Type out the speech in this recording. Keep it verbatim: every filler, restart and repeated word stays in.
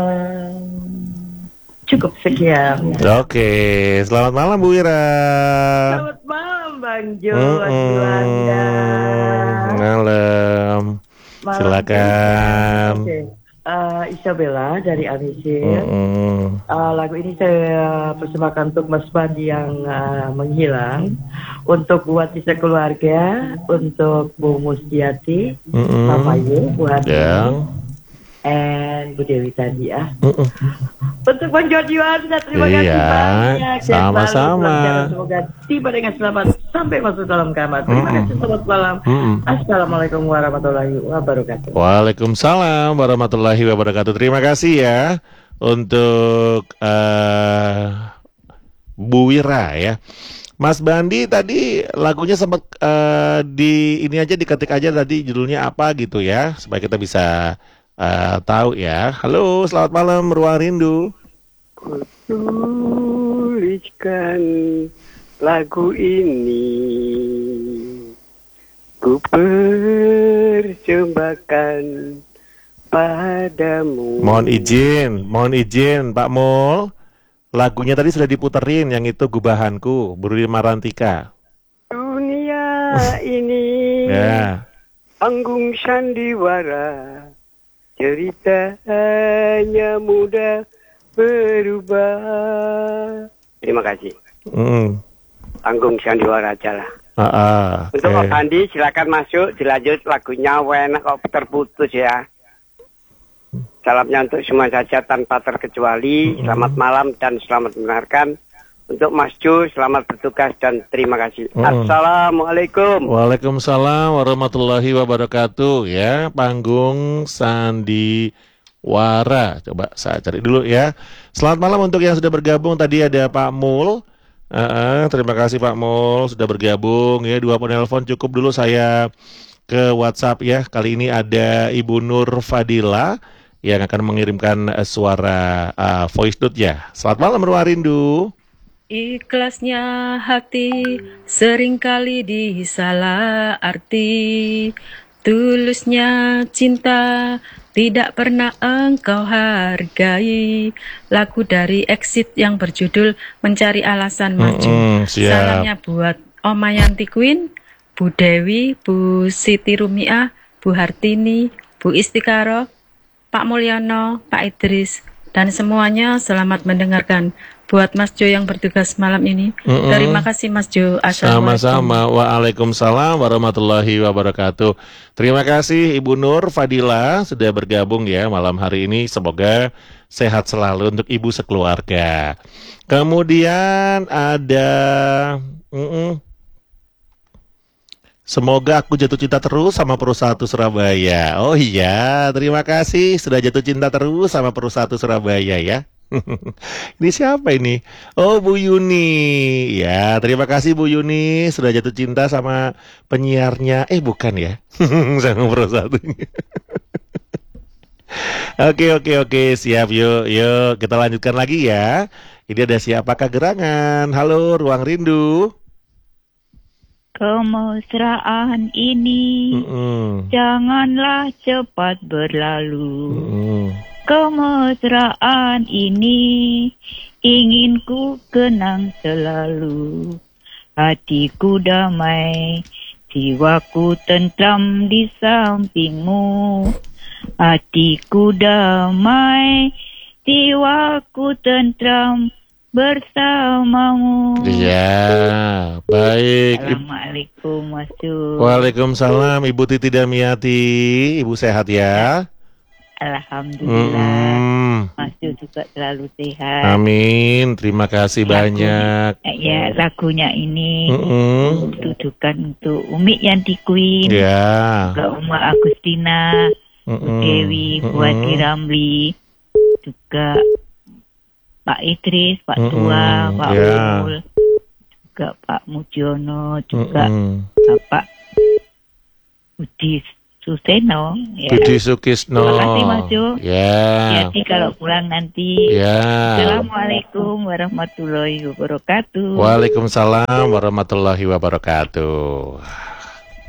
Cukup sekian. Oke, selamat malam Bu Ira. Selamat malam Bang Jo. Mm-mm. Malam. Malam. Silakan. Oke. Uh, Isabella dari Amisir. Mm-mm. Uh, lagu ini saya persembahkan untuk Mas Bandi yang uh, menghilang, untuk buat sisa keluarga, untuk Bu Mustiati, Mm-mm. Papa Yu, Bu Hati, Ya. and Bu Dewi tadi ya. Mm-mm. Untuk Bang Jordi Warsa, terima Iya, kasih banyak. Sehat sama-sama. selalu, semoga tiba dengan selamat sampai masuk dalam kamar. Terima Mm-mm. kasih, selamat malam. Mm-mm. Assalamualaikum warahmatullahi wabarakatuh. Waalaikumsalam warahmatullahi wabarakatuh. Terima kasih ya untuk uh, Bu Wira ya. Mas Bandi tadi lagunya sempat uh, di ini aja diketik aja tadi judulnya apa gitu ya, supaya kita bisa uh, tahu ya. Halo, selamat malam Ruang Rindu. Kutuliskan lagu ini, ku persembahkan padamu. Mohon izin, mohon izin Pak Mul. Lagunya tadi sudah diputerin, yang itu Gubahanku, Bu Rima Rantika. Dunia ini Ya. panggung sandiwara, ceritanya mudah berubah. Terima kasih. Mm. Panggung sandiwara aja lah. Ah, ah, Untuk oke. Pak Bandi silakan masuk, dilanjut lagunya enak kok terputus ya. Salamnya untuk semua saja tanpa terkecuali. Selamat malam dan selamat mendengarkan. Untuk Mas Jo, selamat bertugas dan terima kasih. Mm. Assalamualaikum. Waalaikumsalam warahmatullahi wabarakatuh ya. Panggung Sandiwara. Coba saya cari dulu ya. Selamat malam untuk yang sudah bergabung. Tadi ada Pak Mul. Uh, terima kasih Pak Mul sudah bergabung ya. Dua penelpon cukup dulu, saya ke WhatsApp ya. Kali ini ada Ibu Nur Fadila yang akan mengirimkan uh, suara uh, voice note ya. Selamat malam Ruang Rindu. Ikhlasnya hati seringkali disalah arti, tulusnya cinta tidak pernah engkau hargai. Lagu dari Exit yang berjudul Mencari Alasan Maju. Mm-mm, siap. Salamnya buat Oma Yanti Queen, Bu Dewi, Bu Siti Rumiah, Bu Hartini, Bu Istikaro, Pak Mulyono, Pak Idris, dan semuanya selamat mendengarkan. Buat Mas Jo yang bertugas malam ini. Mm-mm. Terima kasih Mas Jo. Sama-sama. Waalaikumsalam warahmatullahi wabarakatuh. Terima kasih Ibu Nur Fadila sudah bergabung ya malam hari ini. Semoga sehat selalu untuk ibu sekeluarga. Kemudian ada mm-mm. Semoga aku jatuh cinta terus sama Perusahaan Surabaya. Oh iya, terima kasih sudah jatuh cinta terus sama Perusahaan Surabaya ya. Ini siapa ini? Oh, Bu Yuni. Ya, terima kasih Bu Yuni sudah jatuh cinta sama penyiarnya. Eh, bukan ya. Sama Perusahaan. Oke, oke, oke. Siap, yuk, yuk. Kita lanjutkan lagi ya. Ini ada Siapakah Gerangan. Halo, Ruang Rindu. Kemesraan ini Mm-mm. janganlah cepat berlalu. Mm-mm. Kemesraan ini ingin ku kenang selalu. Hatiku damai, jiwaku tentram di sampingmu. Hatiku damai, jiwaku tentram bersamamu. Iya, baik. Assalamualaikum Mas Jo. Waalaikumsalam Ibu Titi Damiati. Ibu sehat ya? Alhamdulillah. Mm-mm. Mas Jo juga selalu sehat. Amin. Terima kasih banyak. Ya, lagunya ini Mm-mm. tujukan untuk Umi Yanti Queen, Ya. juga Uma Agustina, Mm-mm. Dewi, Mm-mm. Buati Ramli, juga Pak Idris, Pak Mm-mm. Tua, Pak Ya. Ul, juga Pak Mujiono, juga Mm-mm. Bapak Budi Suseno. Ya. Budi Sukisno. Terima kasih Mas Jo. Ya. Jadi kalau pulang nanti. Ya. Assalamualaikum warahmatullahi wabarakatuh. Waalaikumsalam warahmatullahi wabarakatuh.